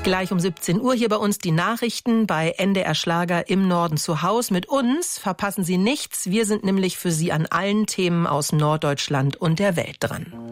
Gleich um 17 Uhr hier bei uns die Nachrichten bei NDR Schlager im Norden zu Haus. Mit uns verpassen Sie nichts. Wir sind nämlich für Sie an allen Themen aus Norddeutschland und der Welt dran.